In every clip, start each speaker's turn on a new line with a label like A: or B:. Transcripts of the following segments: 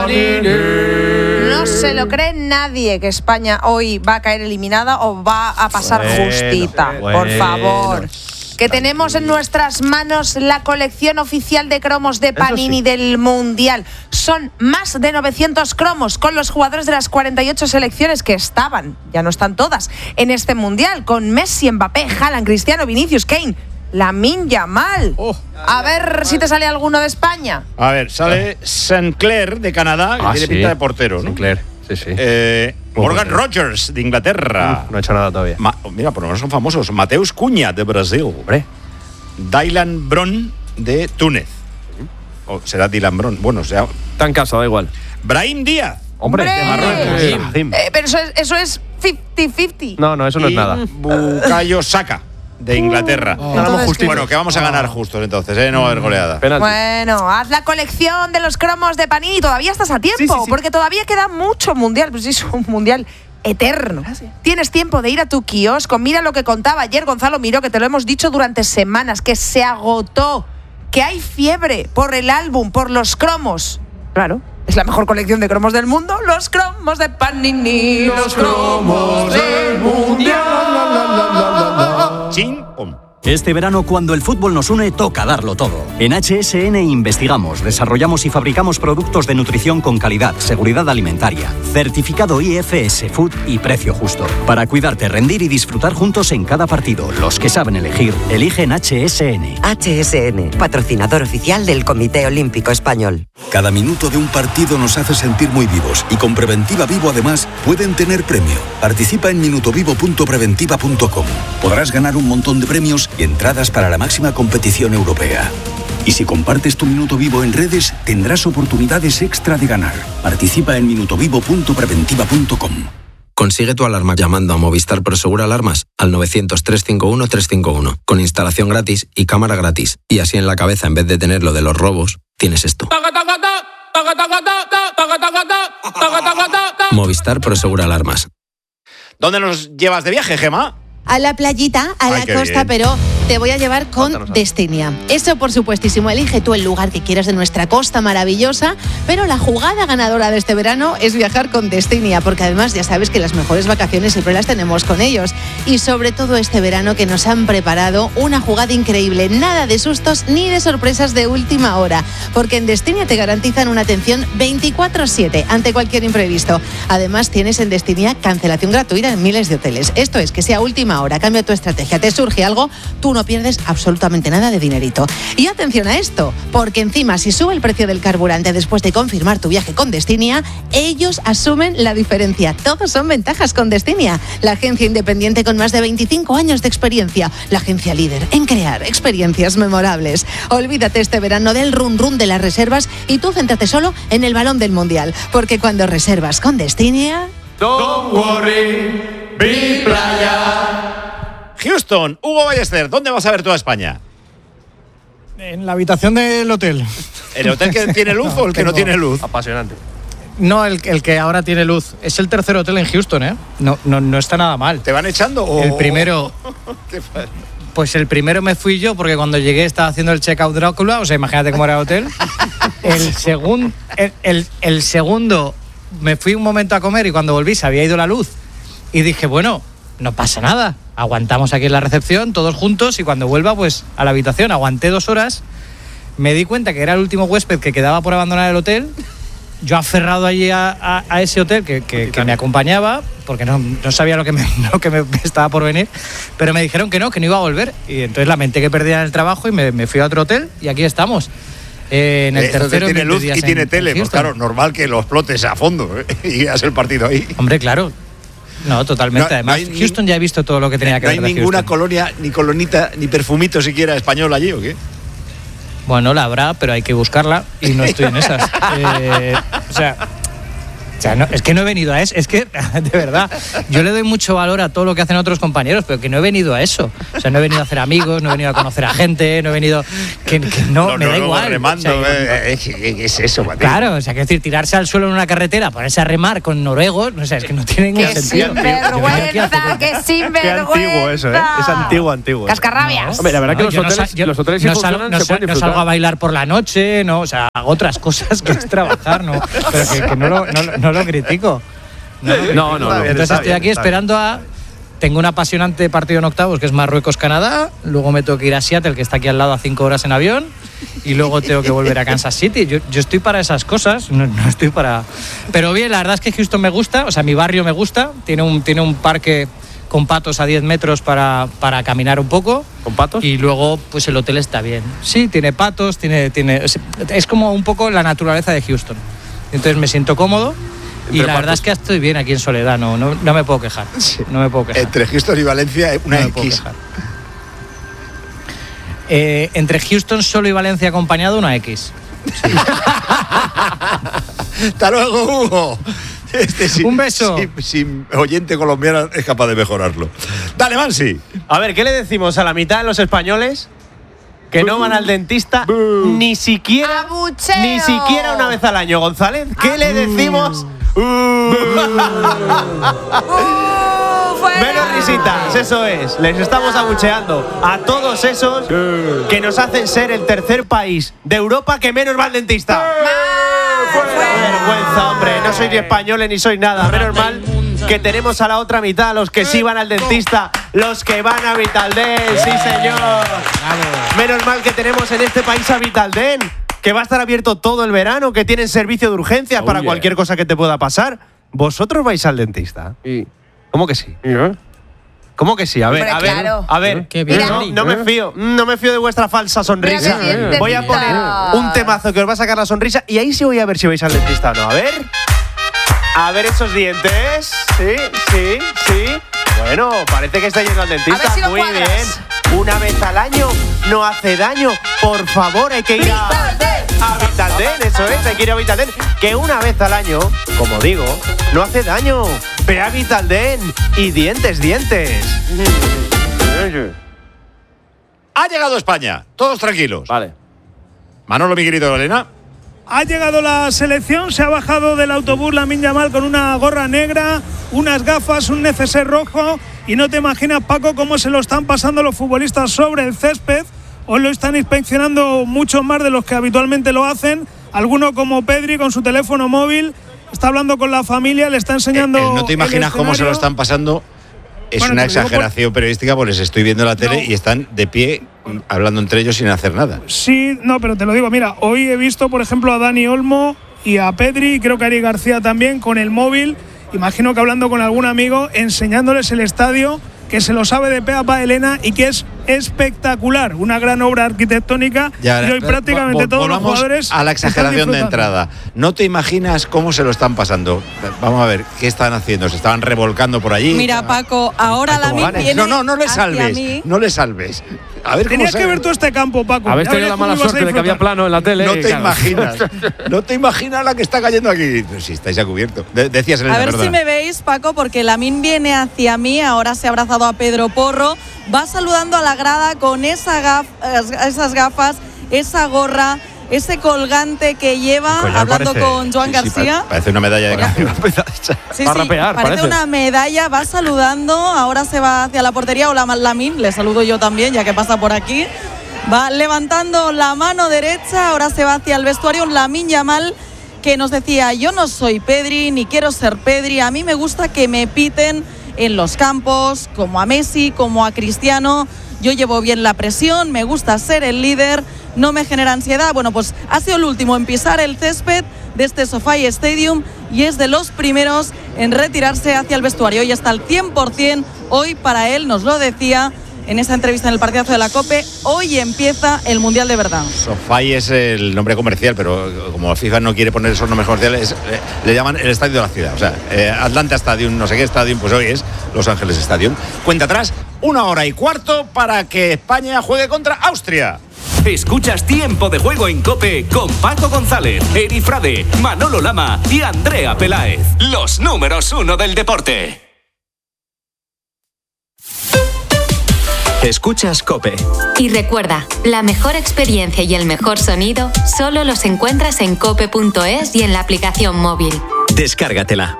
A: No se lo cree nadie que España hoy va a caer eliminada o va a pasar justita. Por favor. Que tenemos en nuestras manos la colección oficial de cromos de Panini del Mundial. Son más de 900 cromos con los jugadores de las 48 selecciones que estaban, ya no están todas, en este Mundial, con Messi, Mbappé, Haaland, Cristiano, Vinicius, Kane, Lamine Yamal. A ver si te sale alguno de España.
B: A ver, sale Sinclair de Canadá, que tiene pinta de portero, ¿no?
C: Sinclair, sí.
B: Morgan Rogers de Inglaterra.
C: No ha hecho nada todavía.
B: Mira, por lo menos son famosos. Mateus Cunha de Brasil.
C: Hombre.
B: Dylan Bron de Túnez. O será Dylan Bron. Bueno, sea.
C: Está en casa, da igual.
B: Brahim Díaz.
C: Hombre, de Marruecos.
A: Pero eso es 50-50.
C: No, eso no es nada.
B: Bukayo Saka de Inglaterra. Bueno, que vamos a ganar justos entonces, no va a haber goleada.
C: Penalti.
A: Bueno, haz la colección de los cromos de Panini. Todavía estás a tiempo, porque todavía queda mucho mundial. Pues es un mundial eterno. Tienes tiempo de ir a tu kiosco. Mira lo que contaba ayer Gonzalo Miró, que te lo hemos dicho durante semanas, que se agotó, que hay fiebre por el álbum, por los cromos. Claro, es la mejor colección de cromos del mundo. Los cromos de Panini. Los cromos del mundial.
B: Chin, pum.
D: Este verano, cuando el fútbol nos une, toca darlo todo. En HSN investigamos, desarrollamos y fabricamos productos de nutrición con calidad, seguridad alimentaria, certificado IFS Food y precio justo. Para cuidarte, rendir y disfrutar juntos en cada partido. Los que saben elegir, eligen HSN.
E: HSN, patrocinador oficial del Comité Olímpico Español.
F: Cada minuto de un partido nos hace sentir muy vivos y con Preventiva Vivo además pueden tener premio. Participa en minutovivo.preventiva.com. Podrás ganar un montón de premios y entradas para la máxima competición europea. Y si compartes tu Minuto Vivo en redes, tendrás oportunidades extra de ganar. Participa en minutovivo.preventiva.com.
G: Consigue tu alarma llamando a Movistar Prosegur Alarmas al 900-351-351, con instalación gratis y cámara gratis. Y así en la cabeza, en vez de tener lo de los robos, tienes esto. Movistar Prosegur Alarmas.
B: ¿Dónde nos llevas de viaje, Gemma?
H: A la playita, a la costa, pero te voy a llevar con Destinia. Eso, por supuestísimo, elige tú el lugar que quieras de nuestra costa maravillosa, pero la jugada ganadora de este verano es viajar con Destinia, porque además ya sabes que las mejores vacaciones siempre las tenemos con ellos. Y sobre todo este verano, que nos han preparado una jugada increíble, nada de sustos ni de sorpresas de última hora, porque en Destinia te garantizan una atención 24/7 ante cualquier imprevisto. Además, tienes en Destinia cancelación gratuita en miles de hoteles. Esto es, que sea última hora, cambia tu estrategia, te surge algo, tú no pierdes absolutamente nada de dinerito. Y atención a esto, porque encima si sube el precio del carburante después de confirmar tu viaje con Destinia, ellos asumen la diferencia. Todos son ventajas con Destinia, la agencia independiente con más de 25 años de experiencia, la agencia líder en crear experiencias memorables. Olvídate este verano del run run de las reservas y tú céntrate solo en el balón del mundial, porque cuando reservas con Destinia...
B: Don't worry, be playa. Houston, Hugo Ballester, ¿dónde vas a ver toda España?
I: En la habitación del hotel.
B: ¿El hotel que tiene luz o el que no tiene luz?
C: Apasionante.
I: No, el que ahora tiene luz. Es el tercer hotel en Houston, ¿eh? No está nada mal.
B: ¿Te van echando o...?
I: El primero... Pues el primero me fui yo, porque cuando llegué estaba haciendo el check-out Drácula, o sea, imagínate cómo era el hotel. El segundo... Me fui un momento a comer y cuando volví se había ido la luz. Y dije, bueno, no pasa nada. Aguantamos aquí en la recepción, todos juntos, y cuando vuelva, pues a la habitación. Aguanté 2 horas. Me di cuenta que era el último huésped que quedaba por abandonar el hotel. Yo aferrado allí a ese hotel que me acompañaba, porque no sabía lo que me estaba por venir. Pero me dijeron que no iba a volver. Y entonces lamenté que perdía el trabajo y me fui a otro hotel y aquí estamos. En el tercero
B: tiene luz y tiene tele, pues claro, normal que lo explotes a fondo y hagas el partido ahí.
I: Hombre, claro. No, totalmente. Además, Houston ya he visto todo lo que tenía que ver.
B: ¿No hay ninguna colonia, ni colonita, ni perfumito siquiera español allí o qué?
I: Bueno, la habrá, pero hay que buscarla y no estoy en esas. O sea, no, es que no he venido a eso. Es que, de verdad, yo le doy mucho valor a todo lo que hacen otros compañeros, pero que no he venido a eso. O sea, no he venido a hacer amigos, no he venido a conocer a gente, no he venido... que no, me da igual.
B: Remando,
I: o sea,
B: ¿qué es eso, Matías?
I: Claro, o sea, que decir, tirarse al suelo en una carretera, ponerse a remar con noruegos, no sé, es que no tiene ningún sentido.
A: Sinvergüenza, que sinvergüenza.
C: Qué antiguo eso, ¿eh? Es antiguo.
A: Cascarrabias.
C: Hombre, la verdad que los hoteles
I: no salgo a bailar por la noche, no, o sea, hago otras cosas que es trabajar, ¿no? Pero que no lo critico.
C: No.
I: Entonces estoy aquí esperando a... Tengo un apasionante partido en octavos que es Marruecos-Canadá, luego me tengo que ir a Seattle, que está aquí al lado, a 5 horas en avión, y luego tengo que volver a Kansas City. Yo estoy para esas cosas, no estoy para... Pero bien, la verdad es que Houston me gusta, o sea, mi barrio me gusta, tiene un parque con patos a 10 metros para caminar un poco.
C: ¿Con patos?
I: Y luego, pues el hotel está bien. Sí, tiene patos, es como un poco la naturaleza de Houston. Entonces me siento cómodo. Y la verdad es que estoy bien aquí en Soledad, no me puedo quejar.
B: Sí.
I: No me puedo quejar.
B: Entre Houston y Valencia, una X.
I: Entre Houston solo y Valencia acompañado, una X. Sí.
B: Hasta luego, Hugo.
I: Un beso.
B: Sin oyente colombiano es capaz de mejorarlo. Dale, Mansi.
J: A ver, ¿qué le decimos a la mitad de los españoles que no van al dentista ni siquiera una vez al año, González? ¿Qué le decimos? Menos risitas, eso es. Les estamos abucheando a todos esos que nos hacen ser el tercer país de Europa que menos va al dentista. Vergüenza, hombre. No sois ni españoles ni sois nada. Menos mal que tenemos a la otra mitad, los que sí van al dentista, los que van a Vitaldent. Sí, señor. Menos mal que tenemos en este país a Vitaldent, que va a estar abierto todo el verano, que tienen servicio de urgencias para cualquier cosa que te pueda pasar. ¿Vosotros vais al dentista? ¿Cómo que sí? ¿Cómo que sí? A ver, no me fío de vuestra falsa sonrisa. Voy a poner un temazo que os va a sacar la sonrisa y ahí sí voy a ver si vais al dentista o no. A ver esos dientes. Sí. Bueno, parece que está yendo al dentista. Muy bien. Una vez al año no hace daño. Por favor, hay que ir a Vitaldent, eso es, hay que ir a Vitaldent. Que una vez al año, como digo, no hace daño. Ve a Vitaldent y dientes.
B: Ha llegado España. Todos tranquilos.
C: Vale.
B: Manolo, mi querido Elena.
K: Ha llegado la selección, se ha bajado del autobús Lamine Yamal con una gorra negra, unas gafas, un neceser rojo, y no te imaginas, Paco, cómo se lo están pasando los futbolistas sobre el césped. Hoy lo están inspeccionando mucho más de los que habitualmente lo hacen. Alguno como Pedri con su teléfono móvil, está hablando con la familia, le está enseñando.
B: No te imaginas cómo se lo están pasando. Es una exageración periodística, porque les estoy viendo la tele y están de pie hablando entre ellos sin hacer nada.
K: Sí, no, pero te lo digo, mira, hoy he visto, por ejemplo, a Dani Olmo y a Pedri, y creo que a Eric García también, con el móvil, imagino que hablando con algún amigo, enseñándoles el estadio, que se lo sabe de pe a pa, Elena, y que es espectacular, una gran obra arquitectónica. Y hoy prácticamente todos los jugadores
B: a la exageración de entrada. No te imaginas cómo se lo están pasando. Vamos a ver, ¿qué están haciendo? ¿Se estaban revolcando por allí?
L: Mira, Paco, ahora Lamine viene.
B: No le salves. No le salves. A ver,
K: tenías que ver todo este campo, Paco.
C: Habéis tenido la mala suerte de que había plano en la tele.
B: No te imaginas. No te imaginas la que está cayendo aquí. Si estáis a cubierto. Decías, Elena,
L: a ver
B: perdona.
L: si me veis, Paco, porque Lamine viene hacia mí. Ahora se ha abrazado a Pedro Porro. Va saludando a la grada con esas gafas, esa gorra, ese colgante que lleva, hablando con Joan García.
B: Parece una medalla de campeón.
L: Parece una medalla. Va saludando, ahora se va hacia la portería. Hola, Lamine, le saludo yo también, ya que pasa por aquí. Va levantando la mano derecha, ahora se va hacia el vestuario. Lamine Yamal, que nos decía: yo no soy Pedri, ni quiero ser Pedri, a mí me gusta que me piten en los campos, como a Messi, como a Cristiano. Yo llevo bien la presión, me gusta ser el líder, no me genera ansiedad. Bueno, pues ha sido el último en pisar el césped de este SoFi Stadium y es de los primeros en retirarse hacia el vestuario. Y está al 100%, hoy para él, nos lo decía en esa entrevista en el partidazo de la COPE, hoy empieza el Mundial de verdad.
B: SoFi es el nombre comercial, pero como FIFA no quiere poner esos nombres comerciales, le llaman el estadio de la ciudad. O sea, Atlanta Stadium, no sé qué Stadium, pues hoy es Los Ángeles Stadium. Cuenta atrás, 1 hora y cuarto para que España juegue contra Austria.
M: Escuchas Tiempo de Juego en COPE con Paco González, Eri Frade, Manolo Lama y Andrea Peláez. Los números 1 del deporte.
N: Escuchas COPE.
O: Y recuerda, la mejor experiencia y el mejor sonido solo los encuentras en cope.es y en la aplicación móvil.
N: Descárgatela.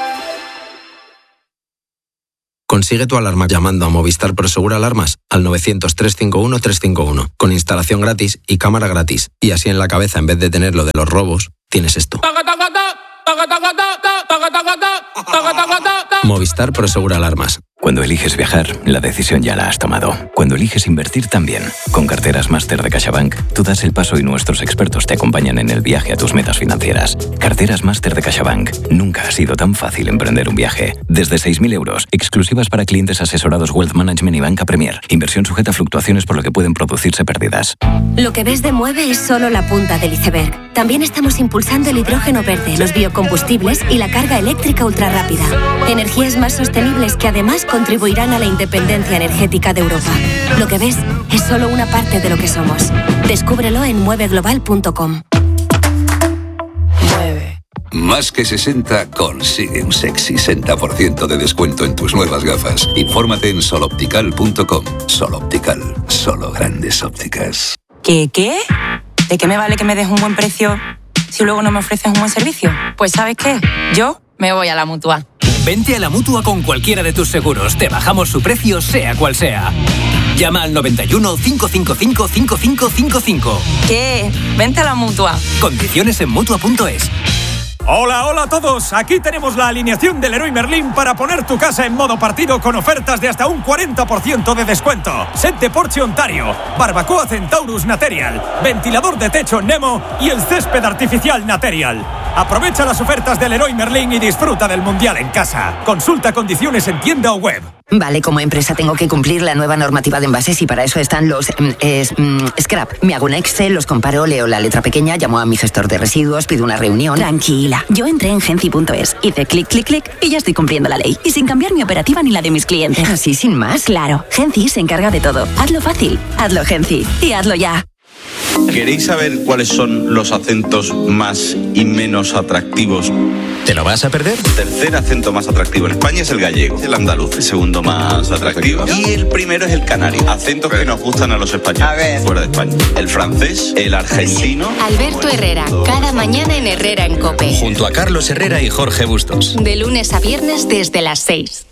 G: Consigue tu alarma llamando a Movistar Prosegur Alarmas al 900-351-351, con instalación gratis y cámara gratis. Y así en la cabeza, en vez de tener lo de los robos, tienes esto. Movistar Prosegur Alarmas.
P: Cuando eliges viajar, la decisión ya la has tomado. Cuando eliges invertir también. Con carteras máster de CaixaBank, tú das el paso y nuestros expertos te acompañan en el viaje a tus metas financieras. Carteras máster de CaixaBank. Nunca ha sido tan fácil emprender un viaje. Desde 6.000 euros, exclusivas para clientes asesorados Wealth Management y Banca Premier. Inversión sujeta a fluctuaciones por lo que pueden producirse pérdidas.
Q: Lo que ves de Mueve es solo la punta del iceberg. También estamos impulsando el hidrógeno verde, los biocombustibles y la carga eléctrica ultrarrápida. Energías más sostenibles que además contribuirán a la independencia energética de Europa. Lo que ves es solo una parte de lo que somos. Descúbrelo en mueveglobal.com.
R: Más que 60 consigue un sexy 60% de descuento en tus nuevas gafas. Infórmate en soloptical.com. Soloptical, solo grandes ópticas.
S: ¿Qué? ¿De qué me vale que me des un buen precio si luego no me ofreces un buen servicio? Pues ¿sabes qué? Yo me voy a la Mutua.
T: Vente a la Mutua con cualquiera de tus seguros. Te bajamos su precio, sea cual sea. Llama al 91 555 5555.
S: ¿Qué? Vente a la Mutua.
T: Condiciones en Mutua.es.
U: Hola a todos, aquí tenemos la alineación del Leroy Merlin para poner tu casa en modo partido con ofertas de hasta un 40% de descuento. Set de Porsche Ontario, barbacoa Centaurus Material, ventilador de techo Nemo y el césped artificial Material. Aprovecha las ofertas del Leroy Merlin y disfruta del Mundial en casa. Consulta condiciones en tienda o web.
V: Vale, como empresa tengo que cumplir la nueva normativa de envases y para eso están los scrap. Me hago un Excel, los comparo, leo la letra pequeña, llamo a mi gestor de residuos, pido una reunión.
W: Tranquila, yo entré en Genci.es, hice clic, clic, clic y ya estoy cumpliendo la ley. Y sin cambiar mi operativa ni la de mis clientes.
V: ¿Así sin más?
W: Claro, Genci se encarga de todo. Hazlo fácil, hazlo Genci y hazlo ya.
X: ¿Queréis saber cuáles son los acentos más y menos atractivos?
N: ¿Te lo vas a perder?
X: El tercer acento más atractivo en España es el gallego, el andaluz, el segundo más atractivo. Y el primero es el canario. Acentos que nos gustan a los españoles fuera de España. El francés, el argentino.
O: Alberto Herrera, cada mañana en Herrera en COPE.
N: Junto a Carlos Herrera y Jorge Bustos.
O: De lunes a viernes desde las 6.